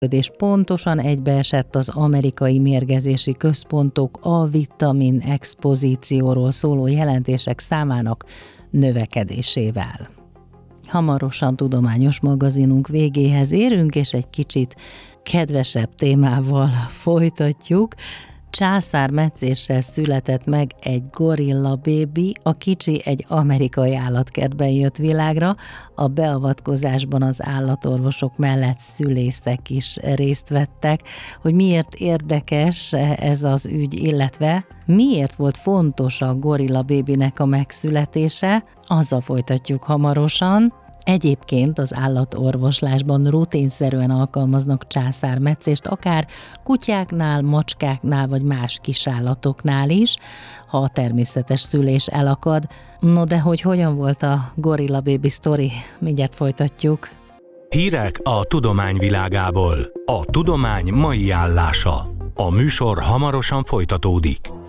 és pontosan egybeesett az amerikai mérgezési központok A-vitamin expozícióról szóló jelentések számának növekedésével. Hamarosan tudományos magazinunk végéhez érünk, és egy kicsit kedvesebb témával folytatjuk. Császármetszéssel született meg egy gorilla bébi, a kicsi egy amerikai állatkertben jött világra, a beavatkozásban az állatorvosok mellett szülészek is részt vettek. Hogy miért érdekes ez az ügy, illetve miért volt fontos a gorilla bébinek a megszületése, azzal folytatjuk hamarosan. Egyébként az állatorvoslásban rutinszerűen alkalmaznak császármetszést, akár kutyáknál, macskáknál vagy más kisállatoknál is, ha a természetes szülés elakad. No de hogy hogyan volt a gorilla baby sztori? Mindjárt folytatjuk. Hírek a tudomány világából. A tudomány mai állása. A műsor hamarosan folytatódik.